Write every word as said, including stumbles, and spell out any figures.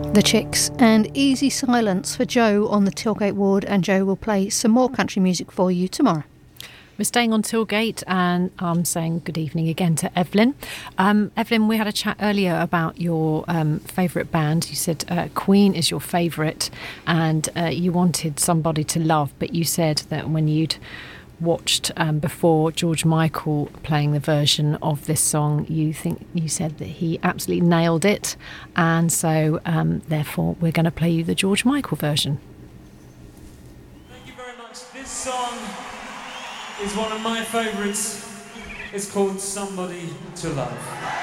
The Chicks and Easy Silence for Joe on the Tilgate ward, and Joe will play some more country music for you tomorrow. We're staying on Tilgate, and I'm saying good evening again to Evelyn. Um, Evelyn, we had a chat earlier about your um, favourite band. You said uh, Queen is your favourite, and uh, you wanted Somebody to Love, but you said that when you'd watched um, before George Michael playing the version of this song, you think you said that he absolutely nailed it, and so um, therefore we're going to play you the George Michael version. Thank you very much. This song is one of my favourites. It's called Somebody to Love.